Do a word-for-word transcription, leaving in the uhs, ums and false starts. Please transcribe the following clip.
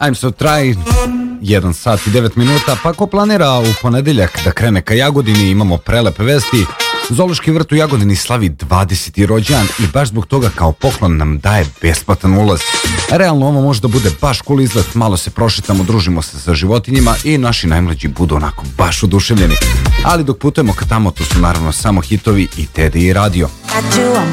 I'm so try, jedan sat i devet minuta, pa ko planira u ponedeljak da krene ka Jagodini, imamo prelepe vesti. Zoološki vrt u Jagodini slavi dvadeseti rođendan i baš zbog toga kao poklon nam daje besplatan ulaz. Realno ovo može da bude baš cool izlet, malo se prošetamo, družimo se sa životinjima i naši najmlađi budu onako baš oduševljeni. Ali dok putujemo ka tamo, to su naravno samo hitovi i Teddy i radio. Got you on